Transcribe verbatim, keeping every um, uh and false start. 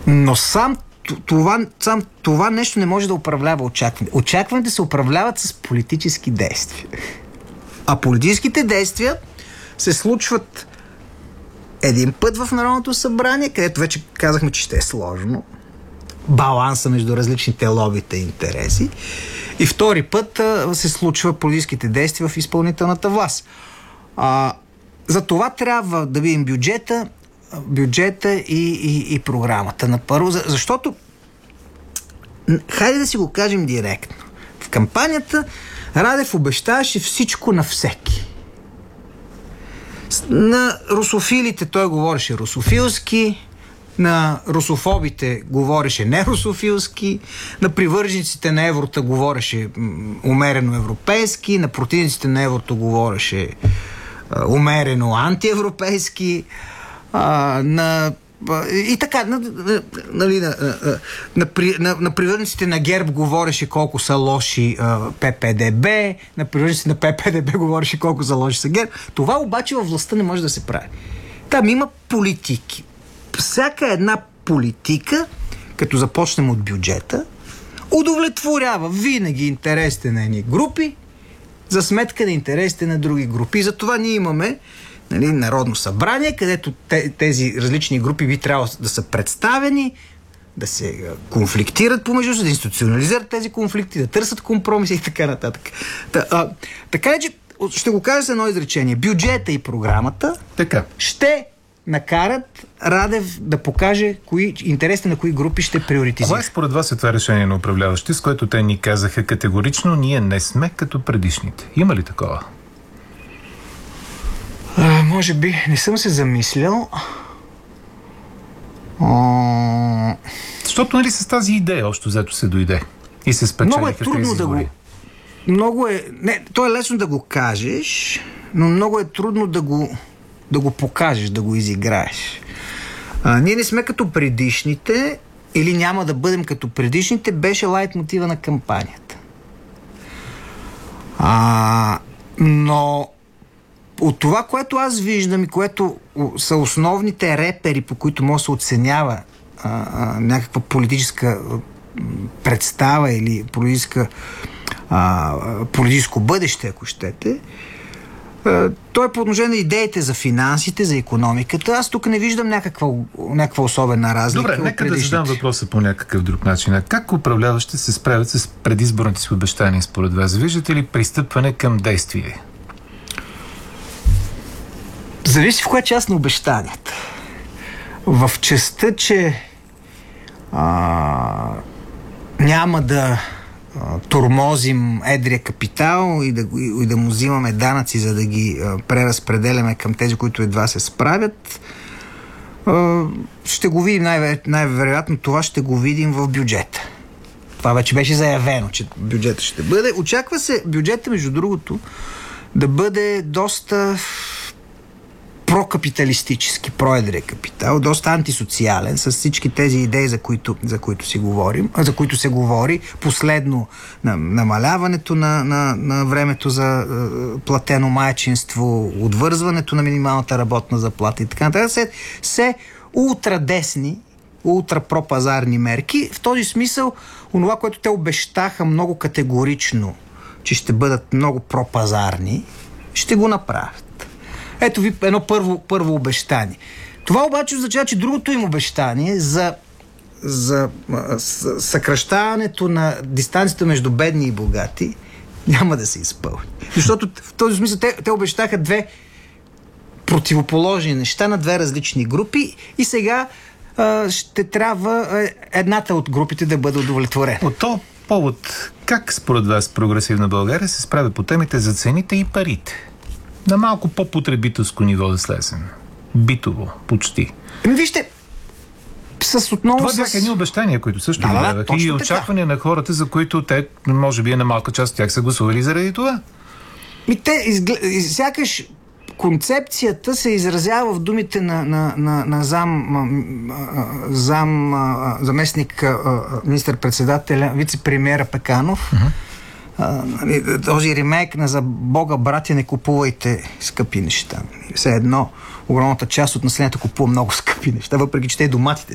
Но сам това, сам това нещо не може да управлява очакването. Очакването се управляват с политически действия. А политическите действия се случват един път в Народното събрание, където вече казахме, че ще е сложно. Баланса между различните лобита и интереси. И втори път а, се случва политическите действия в изпълнителната власт. А, за това трябва да видим бюджета, бюджета и, и, и програмата на първо, защото хайде да си го кажем директно. В кампанията Радев обещаваше всичко на всеки. На русофилите той говореше русофилски, на русофобите говореше не русофилски, на привържениците на еврото говореше умерено европейски, на противниците на еврото говореше а, умерено антиевропейски, а, на и така, на, нали, на, на, на, на, на привържениците на ГЕРБ говореше колко са лоши а, ППДБ, на привържениците на ППДБ говореше колко са лоши са ГЕРБ. Това обаче във властта не може да се прави. Там има политики. Всяка една политика, като започнем от бюджета, удовлетворява винаги интересите на едни групи за сметка на интересите на други групи. Затова ние имаме, нали, Народно събрание, където тези различни групи би трябвало да са представени, да се конфликтират помежду си, да институционализират тези конфликти, да търсят компромиси и така нататък. Та, а, така е, че ще го кажа с едно изречение. Бюджета и програмата така ще накарат Радев да покаже кои, интересите на кои групи ще приоритизира. Кое според вас е това решение на управляващи, с което те ни казаха категорично, ние не сме като предишните? Има ли такова? А, може би, не съм се замислял. А... Защото, нали, с тази идея още взето се дойде и се спечелиха много е трудно да го... Много е... Не, то е лесно да го кажеш, но много е трудно да го, да го покажеш, да го изиграеш. А, ние не сме като предишните или няма да бъдем като предишните, беше лайт мотива на кампанията. А, но от това, което аз виждам и което са основните репери, по които може да се оценява а, а, някаква политическа представа или политическа, а, политическо бъдеще, ако щете, а, то е по отношение на идеите за финансите, за икономиката. Аз тук не виждам някаква, някаква особена разлика. Добре, нека да задам въпроса по някакъв друг начин. Как управляващите се справят с предизборните си обещания според вас? Виждате ли пристъпване към действие? Зависи в коя част на обещанията. В частта, че а, няма да а, тормозим едрия капитал и да, и да му взимаме данъци, за да ги а, преразпределяме към тези, които едва се справят, а, ще го видим, най- най-вероятно това ще го видим в бюджета. Това вече беше заявено, че бюджета ще бъде. Очаква се бюджета, между другото, да бъде доста прокапиталистически, проедрия капитал, доста антисоциален, с всички тези идеи, за които, за които си говорим, за които се говори. Последно на, намаляването на, на, на времето за е, платено майчинство, отвързването на минималната работна заплата и така нататък. Се, се ултрадесни, ултрапропазарни мерки. В този смисъл, онова, което те обещаха много категорично, че ще бъдат много пропазарни, ще го направят. Ето ви едно първо, първо обещание. Това обаче означава, че другото им обещание за, за съкращаването на дистанцията между бедни и богати няма да се изпълни. Защото в този смисъл те, те обещаха две противоположни неща на две различни групи и сега а, ще трябва едната от групите да бъде удовлетворена. От то повод, как според вас Прогресивна България се справя по темите за цените и парите? На малко по-потребителско ниво да слезем. Битово, почти. Ами вижте, с отново това с... бяха едни обещания, които също да, даваха да, и очаквания на хората, за които те, може би, на малка част от тях са гласували заради това. Ми те, изгл... сякаш концепцията се изразява в думите на, на, на, на зам, зам заместник министър-председателя, вице-премиера Пеканов. Uh-huh. Uh, този ремейк на "За Бога, братя, не купувайте скъпи неща". Все едно огромната част от населението купува много скъпи неща, въпреки че те доматите